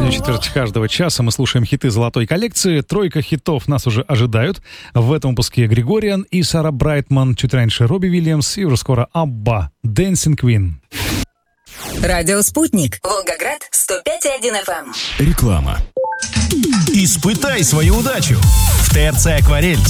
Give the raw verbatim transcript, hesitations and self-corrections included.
Последнюю четверть каждого часа мы слушаем хиты золотой коллекции. Тройка хитов нас уже ожидают. В этом выпуске Григориан и Сара Брайтман. Чуть раньше Робби Уильямс и уже скоро Абба. Dancing Queen. Радио «Спутник». Волгоград, сто пять и один эф эм. Реклама. Испытай свою удачу. В ТРЦ «Акварель»